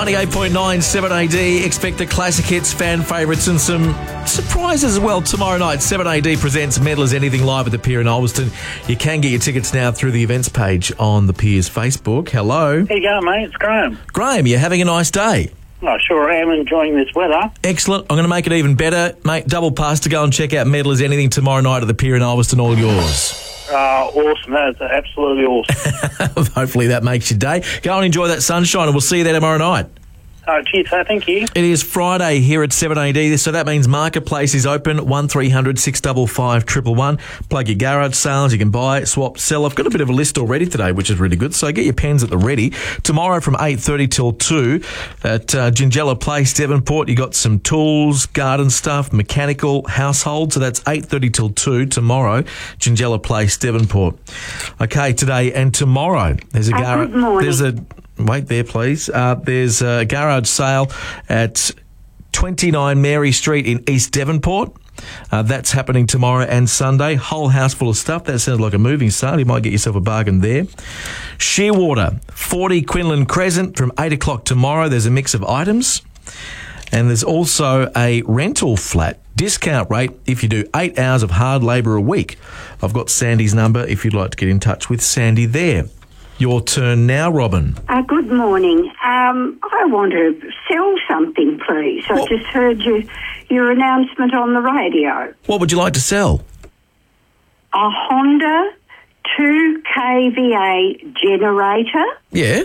98.9 7AD. Expect the classic hits, fan favourites and some surprises as well tomorrow night. 7AD presents Metal as Anything live at the Pier in Ulverstone. You can get your tickets now through the events page on the Pier's Facebook. Hello. There you go, mate. It's Graham. Graham, you're having a nice day. I sure am enjoying this weather. Excellent. I'm going to make it even better. Mate, double pass to go and check out Metal as Anything tomorrow night at the Pier in Ulverstone. All yours. Awesome. That's absolutely awesome. Hopefully that makes your day. Go and enjoy that sunshine and we'll see you there tomorrow night. Cheers, thank you. It is Friday here at 7AD, so that means Marketplace is open, 1300 655 111. Plug your garage sales, you can buy, swap, sell. I've got a bit of a list already today, which is really good, so get your pens at the ready. Tomorrow from 8:30 till 2 at Gingella Place, Devonport, you got some tools, garden stuff, mechanical, household, so that's 8:30 till 2 tomorrow, Gingella Place, Devonport. Okay, today and tomorrow, there's a garage. Good morning. Wait there, please. There's a garage sale at 29 Mary Street in East Devonport. That's happening tomorrow and Sunday. Whole house full of stuff. That sounds like a moving sale. You might get yourself a bargain there. Shearwater, 40 Quinlan Crescent from 8 o'clock tomorrow. There's a mix of items. And there's also a rental flat discount rate if you do 8 hours of hard labour a week. I've got Sandy's number if you'd like to get in touch with Sandy there. Your turn now, Robin. Good morning. I want to sell something, please. I just heard your announcement on the radio. What would you like to sell? A Honda 2 kVA generator. Yeah.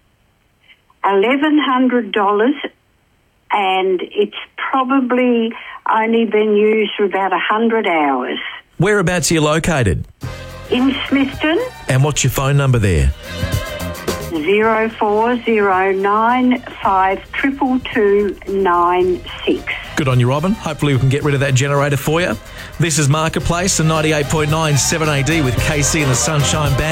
$1,100, and it's probably only been used for about 100 hours. Whereabouts are you located? In Smithton. And what's your phone number there? 0409522296. Good on you, Robin. Hopefully we can get rid of that generator for you. This is Marketplace and 98.9 7AD with KC and the Sunshine Band.